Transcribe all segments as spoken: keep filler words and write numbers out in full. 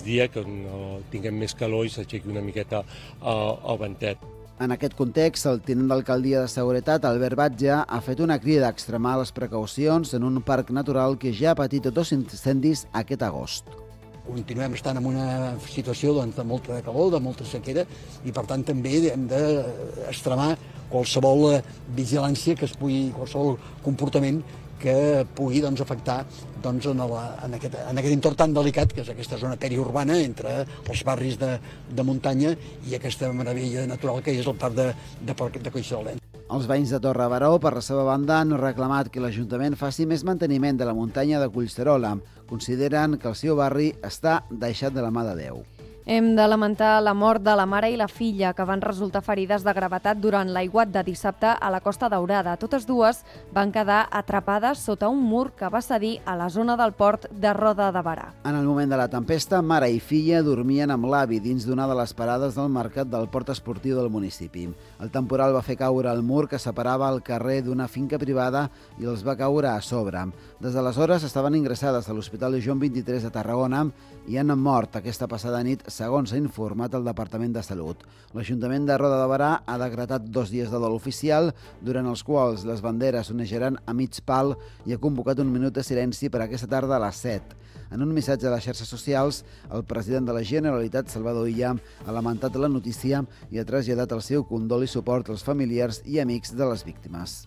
migdia, que no tinguem més calor i s'aixequi una miqueta el ventet. En aquest context, el tinent d'alcaldia de Seguretat, Albert Batlle, ha fet una crida a extremar les precaucions en un parc natural que ja ha patit dos incendis aquest agost. Continuem estant en una situació doncs, de molta calor, de molta sequera, i per tant també hem d'extremar qualsevol vigilància que es pugui, qualsevol comportament que pugui doncs, afectar doncs, en, la, en, aquest, en aquest entorn tan delicat que és aquesta zona periurbana entre els barris de, de muntanya i aquesta meravella natural que és el parc de, de, de Collserola. Els veïns de Torre Baró, per la seva banda, han reclamat que l'Ajuntament faci més manteniment de la muntanya de Collserola. Consideren que el seu barri està deixat de la mà de Déu. Hem de lamentar la mort de la mare i la filla, que van resultar ferides de gravetat durant l'aiguat de dissabte a la Costa Daurada. Totes dues van quedar atrapades sota un mur que va cedir a la zona del port de Roda de Berà. En el moment de la tempesta, mare i filla dormien amb l'avi dins d'una de les parades del mercat del port esportiu del municipi. El temporal va fer caure el mur que separava el carrer d'una finca privada i els va caure a sobre. Des d'aleshores estaven ingressades a l'Hospital Joan vint-i-tres de Tarragona i han mort aquesta passada nit, segons s'ha informat el Departament de Salut. L'Ajuntament de Roda de Berà ha decretat dos dies de dol oficial, durant els quals les banderes s'onejaran a mig pal i ha convocat un minut de silenci per aquesta tarda a les set. En un missatge a les xarxes socials, el president de la Generalitat, Salvador Illa, ha lamentat la notícia i ha traslladat el seu condol i suport als familiars i amics de les víctimes.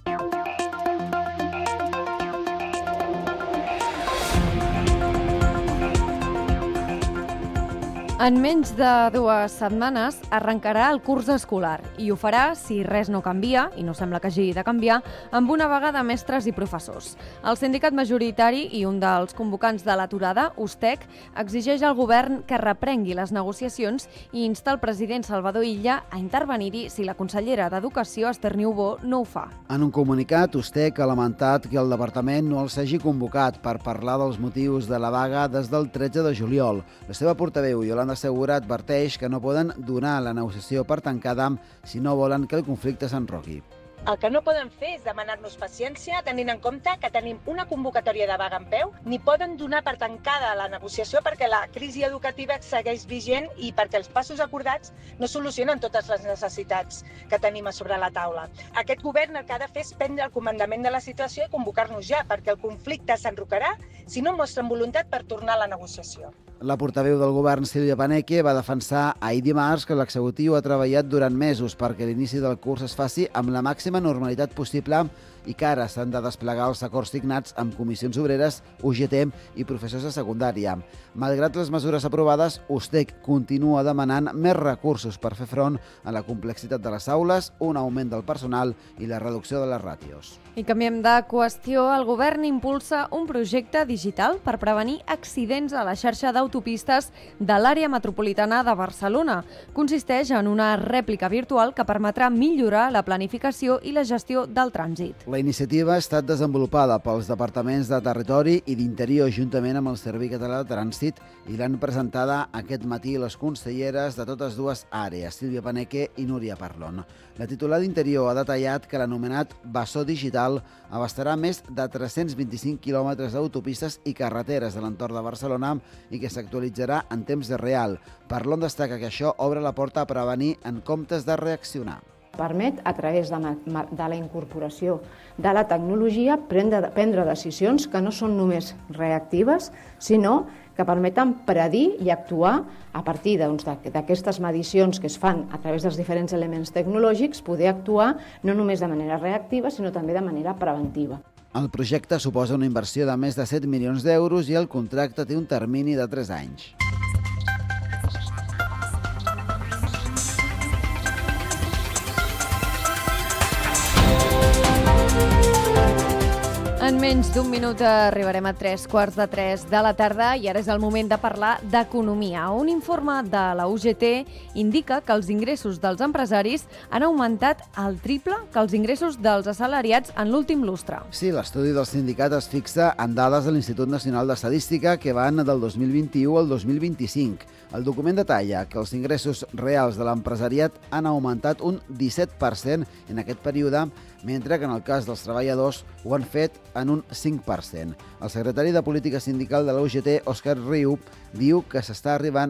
En menys de dues setmanes arrencarà el curs escolar i ho farà, si res no canvia, i no sembla que hagi de canviar, amb una vaga de mestres i professors. El sindicat majoritari i un dels convocants de l'aturada, USTEC, exigeix al govern que reprengui les negociacions i insta el president Salvador Illa a intervenir-hi si la consellera d'Educació, Esther Niubó, no ho fa. En un comunicat, USTEC ha lamentat que el departament no els hagi convocat per parlar dels motius de la vaga des del tretze de juliol. La seva portaveu, Yolanda Segura, adverteix que no poden donar la negociació per tancada si no volen que el conflicte s'enroqui. El que no poden fer és demanar-nos paciència, tenint en compte que tenim una convocatòria de vaga en peu, ni poden donar per tancada la negociació perquè la crisi educativa segueix vigent i perquè els passos acordats no solucionen totes les necessitats que tenim a sobre la taula. Aquest govern el que ha de fer és prendre el comandament de la situació i convocar-nos ja, perquè el conflicte s'enrocarà si no mostren voluntat per tornar a la negociació. La portaveu del govern, Sílvia Paneque, va defensar ahir dimarts que l'executiu ha treballat durant mesos perquè l'inici del curs es faci amb la màxima normalitat possible i que ara s'han de desplegar els acords signats amb comissions obreres, U G T i professors de secundària. Malgrat les mesures aprovades, USTEC continua demanant més recursos per fer front a la complexitat de les aules, un augment del personal i la reducció de les ràtios. I canviem de qüestió. El govern impulsa un projecte digital per prevenir accidents a la xarxa d'autopistes de l'àrea metropolitana de Barcelona. Consisteix en una rèplica virtual que permetrà millorar la planificació i la gestió del trànsit. La iniciativa ha estat desenvolupada pels departaments de Territori i d'Interior juntament amb el Servei Català de Trànsit i l'han presentada aquest matí les conselleres de totes dues àrees, Sílvia Paneque i Núria Parlon. La titular d'Interior ha detallat que l'anomenat bessó digital abastarà més de tres-cents vint-i-cinc quilòmetres d'autopistes i carreteres de l'entorn de Barcelona i que s'actualitzarà en temps real. Parlon destaca que això obre la porta a prevenir en comptes de reaccionar. Permet, a través de, de la incorporació de la tecnologia, prendre, prendre decisions que no són només reactives, sinó que permeten predir i actuar a partir doncs, d'aquestes medicions que es fan a través dels diferents elements tecnològics, poder actuar no només de manera reactiva, sinó també de manera preventiva. El projecte suposa una inversió de més de set milions d'euros i el contracte té un termini de tres anys. En menys d'un minut arribarem a tres quarts de tres de la tarda i ara és el moment de parlar d'economia. Un informe de la U G T indica que els ingressos dels empresaris han augmentat el triple que els ingressos dels assalariats en l'últim lustre. Sí, l'estudi del sindicat es fixa en dades de l'Institut Nacional d'Estadística que van del dos mil vint-i-u al dos mil vint-i-cinc. El document detalla que els ingressos reals de l'empresariat han augmentat un disset per cent en aquest període, mentre que en el cas dels treballadors ho han fet en un cinc per cent. El secretari de Política Sindical de la U G T, Òscar Riu, diu que s'està arribant